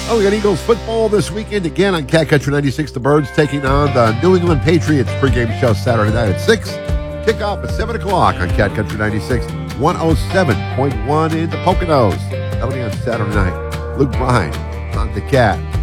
Oh, we got Eagles football this weekend again on Cat Country 96. The Birds taking on the New England Patriots. Pregame show Saturday night at 6. Kickoff at 7 o'clock on Cat Country 96. 107.1 in the Poconos. That'll be on Saturday night. Luke Bryan on the Cat.